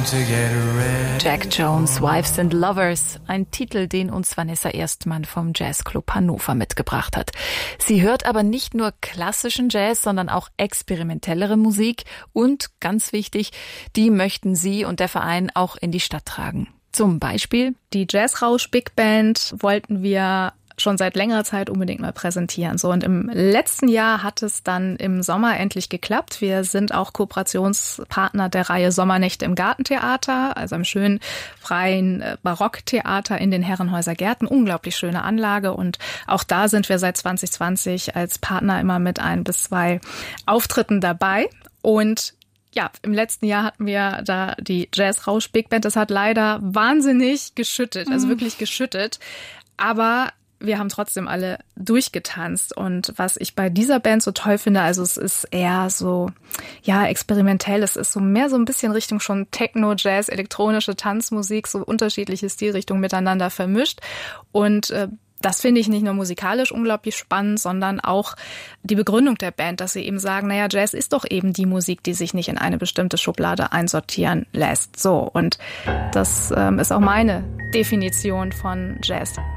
Jack Jones, Wives and Lovers, ein Titel, den uns Vanessa Erstmann vom Jazzclub Hannover mitgebracht hat. Sie hört aber nicht nur klassischen Jazz, sondern auch experimentellere Musik und, ganz wichtig, die möchten Sie und der Verein auch in die Stadt tragen. Zum Beispiel die Jazzrausch Big Band wollten wir schon seit längerer Zeit unbedingt mal präsentieren. So, und im letzten Jahr hat es dann im Sommer endlich geklappt. Wir sind auch Kooperationspartner der Reihe Sommernächte im Gartentheater, also einem schönen freien Barocktheater in den Herrenhäuser Gärten. Unglaublich schöne Anlage, und auch da sind wir seit 2020 als Partner immer mit 1 bis 2 Auftritten dabei. Und ja, im letzten Jahr hatten wir da die Jazzrausch Big Band. Das hat leider wahnsinnig geschüttet, also wirklich geschüttet. Aber wir haben trotzdem alle durchgetanzt, und was ich bei dieser Band so toll finde, also es ist eher so, ja, experimentell, es ist so mehr so ein bisschen Richtung schon Techno, Jazz, elektronische Tanzmusik, so unterschiedliche Stilrichtungen miteinander vermischt, und das finde ich nicht nur musikalisch unglaublich spannend, sondern auch die Begründung der Band, dass sie eben sagen, naja, Jazz ist doch eben die Musik, die sich nicht in eine bestimmte Schublade einsortieren lässt. So, und das ist auch meine Definition von Jazz.